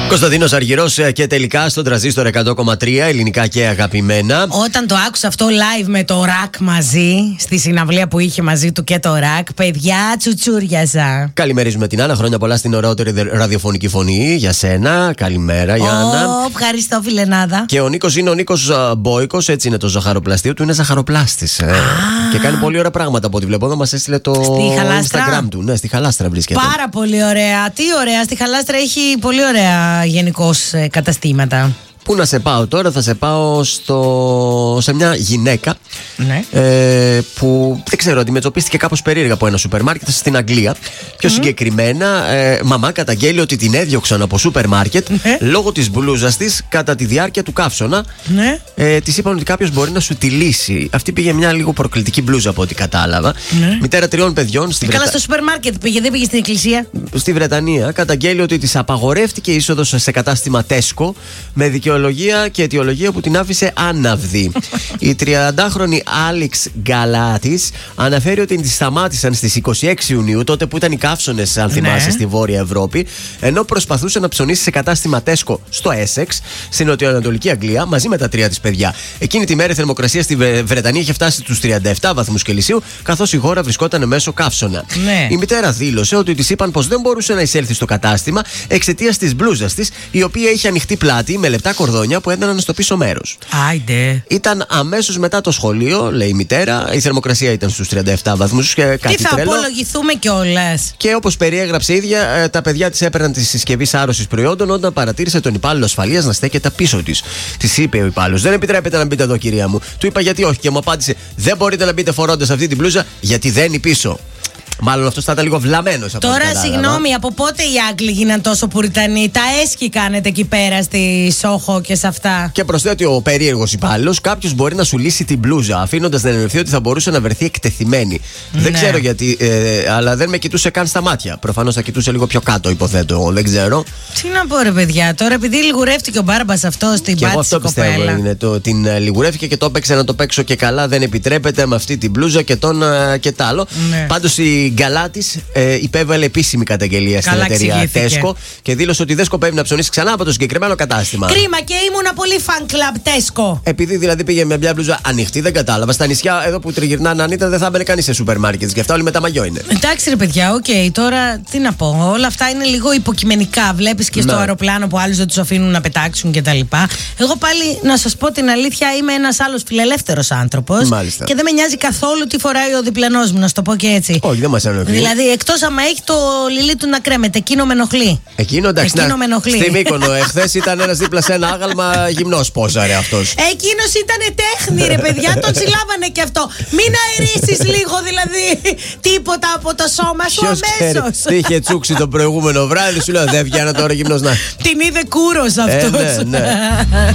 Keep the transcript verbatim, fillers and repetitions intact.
Κωνσταντίνος Αργυρός και τελικά στον Τρανζίστορ εκατό κόμμα τρία, ελληνικά και αγαπημένα. Όταν το άκουσα αυτό live με το ρακ μαζί, στη συναυλία που είχε μαζί του και το ρακ, παιδιά, τσουτσούριαζα. Καλημερίζουμε την Άννα. Χρόνια πολλά στην ωραιότερη ραδιοφωνική φωνή για σένα. Καλημέρα, Γιάννα. Ω, ευχαριστώ, φιλενάδα. Και ο Νίκος είναι ο Νίκος Μπόικος, έτσι είναι το ζαχαροπλαστείο του, είναι ζαχαροπλάστης. Ε. Και κάνει πολύ ωραία πράγματα από ό,τι βλέπω. Εδώ μας έστειλε το Instagram του. Ναι, στη Χαλάστρα βρίσκεται. Πάρα πολύ ωραία. Τι ωραία. Στη Χαλάστρα έχει πολύ ωραία γενικώς καταστήματα. Πού να σε πάω τώρα, θα σε πάω στο... σε μια γυναίκα, ναι. ε, που δεν ξέρω, αντιμετωπίστηκε κάπως περίεργα από ένα σούπερ μάρκετ στην Αγγλία. Πιο mm. συγκεκριμένα, ε, μαμά καταγγέλει ότι την έδιωξαν από σούπερ μάρκετ ναι. λόγω της μπλούζας της κατά τη διάρκεια του καύσωνα. Ναι. Ε, της είπαν ότι κάποιος μπορεί να σου τη λύσει. Αυτή πήγε μια λίγο προκλητική μπλούζα από ό,τι κατάλαβα. Ναι. Μητέρα τριών παιδιών. Στη Βρετα... Καλά, στο σούπερ μάρκετ πήγε, δεν πήγε στην εκκλησία. Στη Βρετανία καταγγέλει ότι της απαγορεύτηκε είσοδος σε κατάστημα Τέσκο με δικαιολογία και αιτιολογία που την άφησε άναυδη. Η τριαντάχρονη Άλεξ Γκαλάτης αναφέρει ότι τη σταμάτησαν στις είκοσι έξι Ιουνίου, τότε που ήταν οι καύσωνες, αν θυμάσαι, ναι. στη Βόρεια Ευρώπη, ενώ προσπαθούσε να ψωνίσει σε κατάστημα Τέσκο στο Έσεξ, στην νοτιοανατολική Αγγλία, μαζί με τα τρία της παιδιά. Εκείνη τη μέρα η θερμοκρασία στη Βρετανία είχε φτάσει στους τριάντα επτά βαθμούς Κελσίου, καθώς η χώρα βρισκόταν μέσω καύσωνα. Ναι. Η μητέρα δήλωσε ότι της είπαν πως δεν μπορούσε να εισέλθει στο κατάστημα εξαιτίας της μπλούζας της, η οποία είχε ανοιχτή πλάτη με λεπτά κορδόνια που έδαιναν στο πίσω μέρος. Άιντε. Ήταν αμέσως μετά το σχολείο, λέει η μητέρα. Η θερμοκρασία ήταν στους τριάντα επτά βαθμούς και κάτι Τι θα τρελό. απολογηθούμε κιόλας. Και όπως περιέγραψε η ίδια, τα παιδιά της έπαιρναν τη συσκευή άρρωσης προϊόντων όταν παρατήρησε τον υπάλληλο ασφαλείας να στέκεται πίσω της. Της είπε ο υπάλληλος: δεν επιτρέπεται να μπείτε εδώ, κυρία μου. Του είπα γιατί όχι και μου απάντησε: δεν μπορείτε να μπείτε φορώντας αυτή την μπλούζα γιατί δένει πίσω. Μάλλον αυτό θα ήταν λίγο βλαμμένος. Τώρα, συγγνώμη, από πότε οι Άγγλοι γίναν τόσο πουριτανοί? Τα έσκι κάνετε εκεί πέρα στη Σόχο και σε αυτά. Και προσθέτει ο περίεργος υπάλληλος: κάποιος μπορεί να σου λύσει την μπλούζα, αφήνοντας να ενημερωθεί ότι θα μπορούσε να βρεθεί εκτεθειμένη. Ναι. Δεν ξέρω γιατί, ε, αλλά δεν με κοιτούσε καν στα μάτια. Προφανώς θα κοιτούσε λίγο πιο κάτω, υποθέτω. Δεν ξέρω. Τι να πω, ρε παιδιά, τώρα επειδή λιγουρεύτηκε ο μπάρμπας αυτό στην πάτη της κοπέλα. Πιστεύω είναι το, την λιγουρεύτηκε και το έπαιξε να το παίξω και καλά. Δεν επιτρέπεται με αυτή την μπλούζα και τον και τ' άλλο. Ναι. Πάντως η Γκαλάτης ε, υπέβαλε επίσημη καταγγελία στην εταιρεία Τέσκο και δήλωσε ότι δεν σκοπεύει να ψωνίσει ξανά από το συγκεκριμένο κατάστημα. Κρίμα, και ήμουνα πολύ fan club Τέσκο. Επειδή δηλαδή πήγε με μια μπλούζα ανοιχτή, δεν κατάλαβα. Στα νησιά εδώ που τριγυρνάνε, αν ήταν, δεν θα έμπαινε κανείς σε σούπερ μάρκετ. Και αυτά όλοι με τα μαγιό είναι. Εντάξει, ρε παιδιά, οκ, okay, τώρα τι να πω. Όλα αυτά είναι λίγο υποκειμενικά. Βλέπεις και στο να. αεροπλάνο που άλλους δεν τους αφήνουν να πετάξουν κτλ. Εγώ πάλι να σας πω την αλήθεια, είμαι ένας άλλος φιλελεύθερος άνθρωπος. Μάλιστα. Και δεν με νοιάζει καθόλου τι φοράει ο διπλανός μου, να σου το πω και έτσι. Όχι, δεν μας ενοχλεί. Δηλαδή, εκτός άμα έχει το λιλί του να κρέμεται, εκείνο με ενοχλεί. Εκείνο εντάξει. Εκείνο με ενοχλεί. Στη Μύκονο, εχθές ήταν ένας δίπλα σε ένα άγαλμα γυμνός πόζαρε αυτός. Εκείνος ήταν τέχνη, ρε παιδιά, τον συλλάβανε και αυτό. Μην αερίσεις λίγο, δηλαδή, τίποτα από το σώμα σου αμέσως. Τι είχε τσούξει το προηγούμενο βράδυ, σου λέω δεν βγαίνα τώρα γυμνός να. Την είδε κούρος αυτός. Ε, ναι, ναι.